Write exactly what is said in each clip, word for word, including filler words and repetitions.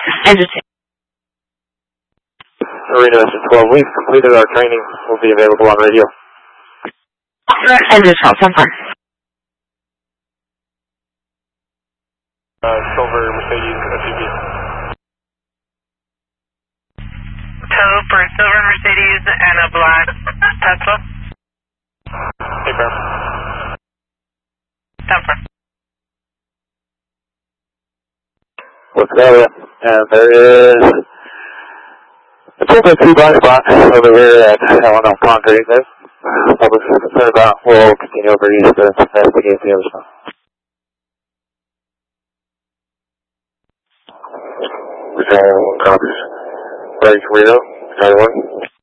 Engine two. Reno, after twelve weeks completed, our training will be available on radio. Engine twelve, ten four. Uh, silver Mercedes S U V. Tow for silver Mercedes and a black Tesla. Hey, Bear. ten four. What's that? And there is a two by two blind spot over here at Helena Concrete. This public is concerned about. We'll continue over east to investigate the other stuff. Return one copies. Frank Reno, Charlie one.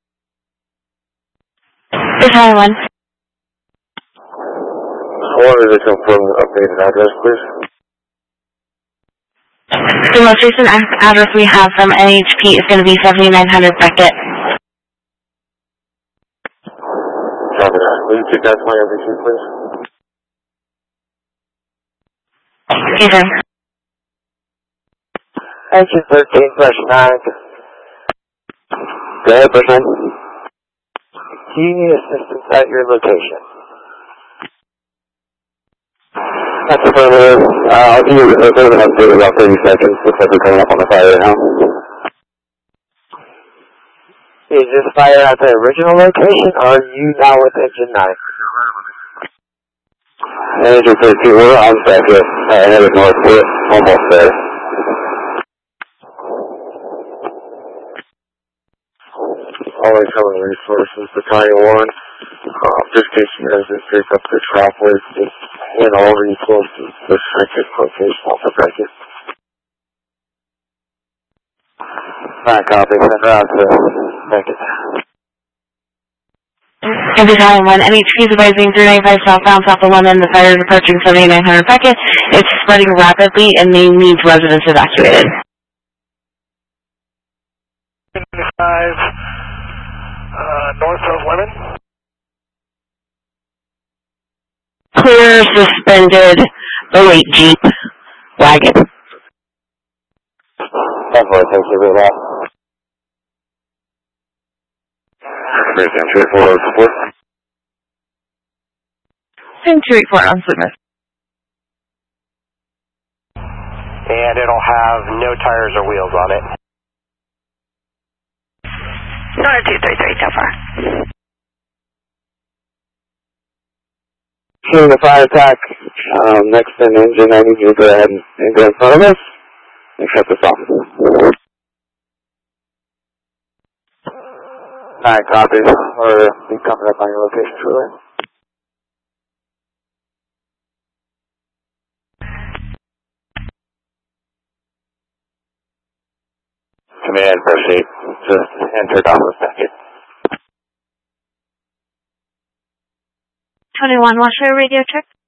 Charlie one. I wanted to confirm the updated address, please. The most recent address we have from N H P is going to be seventy-nine hundred Beckett. Copy that. Will you check that to my M V C, please? Yes, sir. Engine thirteen, brush nine. Go ahead, brush nine. Do you need assistance at your location? That's affirmative. Uh, I'll give you a bit of an update in about thirty seconds. Looks like we're coming up on the fire now. Is this fire at the original location, or are you now with engine nine? Engine thirteen, we're on back here. I headed north. We're almost there. All incoming resources, Battalion one. Uh, just in case you guys just pick up the trap waste, just in all resources, the second location off the bracket. Alright, copy. Send her out to Beckett. And Battalion one, N H P is advising three ninety-five southbound, south of London. The fire is approaching seventy-nine hundred Beckett. It's spreading rapidly and they need residents evacuated. Five, uh, north of Lemon. Clear suspended the late Jeep wagon. That's what I think you read that. Three eight four oh support. Same two eight four on Slipmas. And it'll have no tires or wheels on it. Nine two three three, so far. Seeing the fire attack, um, next in engine, I need you to go ahead and, and go in front of us and shut this off. Alright, copy. Or be coming up on your location shortly. Command, proceed. Just entered on the second. twenty-one, watch your radio check.